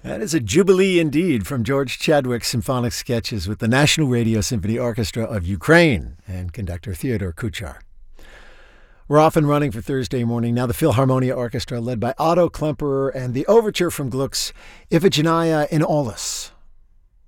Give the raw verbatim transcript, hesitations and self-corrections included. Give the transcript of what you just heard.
That is a jubilee indeed from George Chadwick's symphonic sketches with the National Radio Symphony Orchestra of Ukraine and conductor Theodore Kuchar. We're off and running for Thursday morning. Now the Philharmonia Orchestra led by Otto Klemperer and the overture from Gluck's Iphigenia in Aulis.